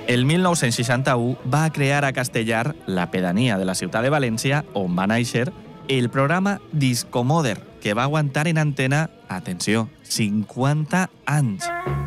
El 1961 va crear a Castellar, la pedania de la ciutat de València, on va néixer, el programa Discomoder, que va aguantar en antena, atenció, 50 anys.